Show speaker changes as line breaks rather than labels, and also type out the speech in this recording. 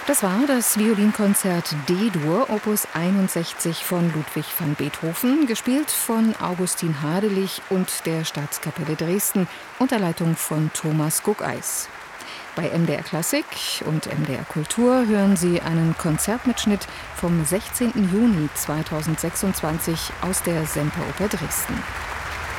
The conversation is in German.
Das war das Violinkonzert D-Dur, Opus 61 von Ludwig van Beethoven, gespielt von Augustin Hadelich und der Staatskapelle Dresden unter Leitung von Thomas Guckeis. Bei MDR Klassik und MDR Kultur hören Sie einen Konzertmitschnitt vom 16. Juni 2026 aus der Semperoper Dresden.